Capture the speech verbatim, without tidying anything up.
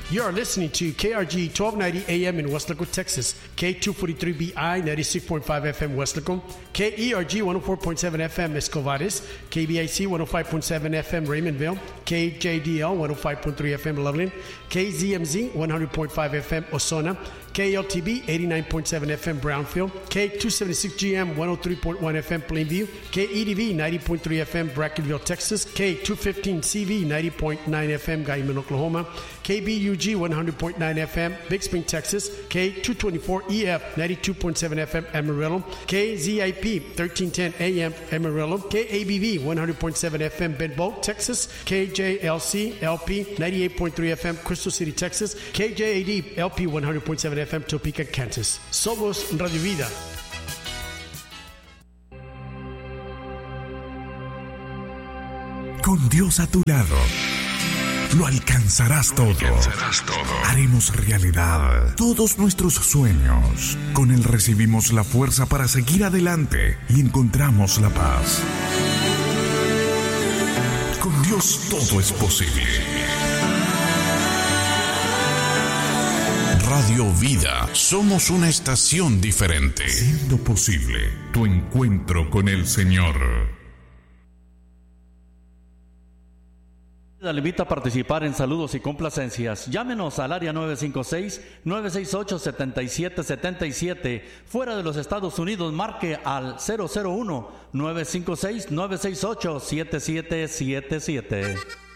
You are listening to K R G twelve ninety A M in Weslaco, Texas, K two forty-three B I ninety-six point five F M Weslaco, K E R G one oh four point seven F M Escovares, K B I C one oh five point seven F M Raymondville, K J D L one oh five point three F M Loveland, K Z M Z one hundred point five F M Ozona, K L T B eighty-nine point seven F M Brownfield, K two seventy-six G M one oh three point one F M Plainview, K E D V ninety point three F M Brackenville, Texas, K two fifteen C V ninety point nine F M Guyman, Oklahoma, K B U G one hundred point nine F M Big Spring, Texas, K two twenty-four E F ninety-two point seven F M Amarillo, K Z I P thirteen ten A M Amarillo, K A B V one hundred point seven F M Benbow, Texas, K J L C L P ninety-eight point three F M Crystal City, Texas, K J A D L P one hundred point seven F M Topeka, Kansas. Somos Radio Vida. Con Dios a tu lado, lo alcanzarás todo. Alcanzarás todo. Haremos realidad todos nuestros sueños. Con Él recibimos la fuerza para seguir adelante y encontramos la paz. Con Dios todo es posible. Radio Vida, somos una estación diferente. Siendo posible tu encuentro con el Señor. Le invita a participar en saludos y complacencias. Llámenos al área nueve cinco seis, nueve seis ocho, siete siete siete siete. Fuera de los Estados Unidos, marque al cero cero uno, nueve cinco seis, nueve seis ocho, siete siete siete siete.